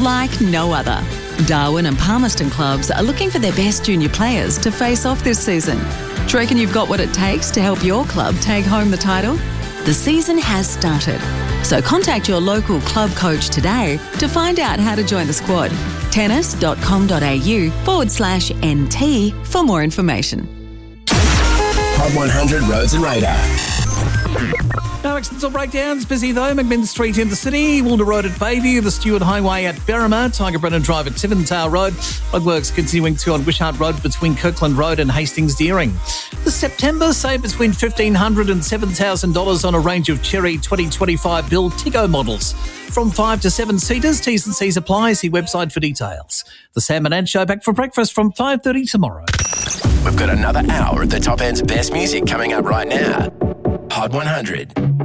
like no other. Darwin and Palmerston clubs are looking for their best junior players to face off this season. Do you reckon you've got what it takes to help your club take home the title? The season has started, so contact your local club coach today to find out how to join the squad. tennis.com.au/NT for more information. Hot 100 Roads and Radar. No accidents or breakdowns. Busy though. McMinn Street in the city, Walter Road at Bayview, the Stewart Highway at Berrima, Tiger Brennan Drive at Tiventale Road. Roadworks continuing to on Wishart Road between Kirkland Road and Hastings Deering. This September, save between $1,500 and $7,000 on a range of Cherry 2025 Bill Tiggo models. From 5 to 7 seaters, T's and C's apply. See website for details. The Sam and Ant Show back for breakfast from 5:30 tomorrow. We've got another hour of the top end's best music coming up right now. Hot 100.